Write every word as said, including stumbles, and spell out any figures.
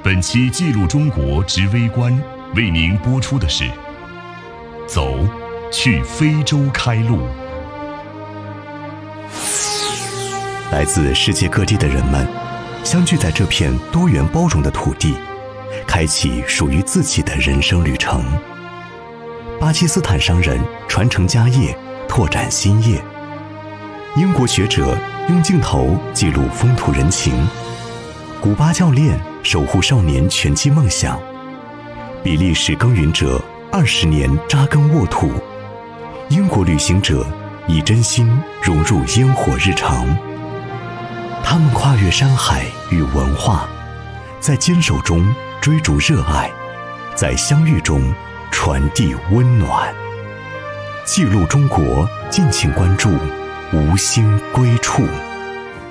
本期记录中国之微观为您播出的是走，去非洲开路。 来自世界各地的人们相聚在这片多元包容的土地，开启属于自己的人生旅程。巴基斯坦商人传承家业，拓展新业。英国学者用镜头记录风土人情。古巴教练守护少年拳击梦想。比利时耕耘者二十年扎根沃土。英国旅行者以真心融入烟火日常。他们跨越山海与文化，在坚守中追逐热爱，在相遇中传递温暖。记录中国，敬请关注无心归处。